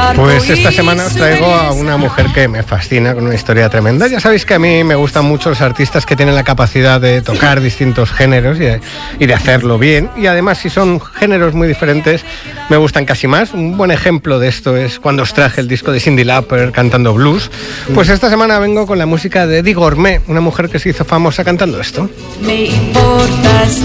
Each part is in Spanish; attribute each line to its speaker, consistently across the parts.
Speaker 1: Pues esta semana os traigo a una mujer que me fascina, con una historia tremenda. Ya sabéis que a mí me gustan mucho los artistas que tienen la capacidad de tocar distintos géneros y de hacerlo bien. Y además, si son géneros muy diferentes, me gustan casi más. Un buen ejemplo de esto es cuando os traje el disco de Cyndi Lauper cantando blues. Pues esta semana vengo con la música de Eddie Gourmet, una mujer que se hizo famosa cantando esto.
Speaker 2: Me importas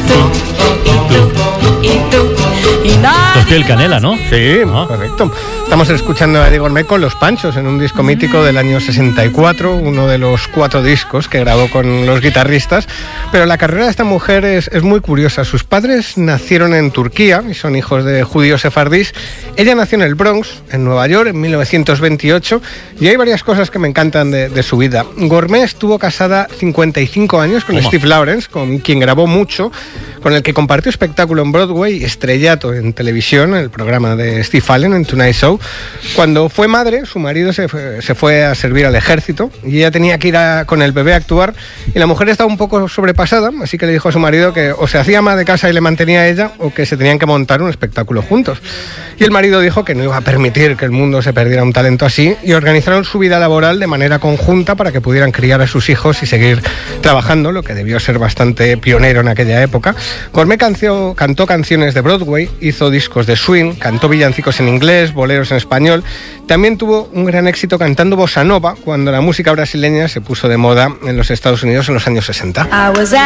Speaker 2: tú.
Speaker 3: Los Piel Canela, ¿no?
Speaker 1: Sí, correcto. Estamos escuchando a Eddie Gourmet con Los Panchos en un disco mítico del año 64, uno de los 4 discos que grabó con los guitarristas. Pero la carrera de esta mujer es muy curiosa. Sus padres nacieron en Turquía y son hijos de judíos sefardíes. Ella nació en el Bronx, en Nueva York, en 1928, y hay varias cosas que me encantan de su vida. Gourmet estuvo casada 55 años con Steve Lawrence, con quien grabó mucho, con el que compartió espectáculo en Broadway y estrellato en televisión, el programa de Steve Allen en Tonight Show. Cuando fue madre, su marido se fue a servir al ejército y ella tenía que ir con el bebé a actuar, y la mujer estaba un poco sobrepasada, así que le dijo a su marido que o se hacía ama de casa y le mantenía a ella, o que se tenían que montar un espectáculo juntos. Y el marido dijo que no iba a permitir que el mundo se perdiera un talento así, y organizaron su vida laboral de manera conjunta para que pudieran criar a sus hijos y seguir trabajando, lo que debió ser bastante pionero en aquella época. Gourmet cantó canciones de Broadway, hizo discos de swing, cantó villancicos en inglés, boleros en español. También tuvo un gran éxito cantando bossa nova cuando la música brasileña se puso de moda en los Estados Unidos en los años 60.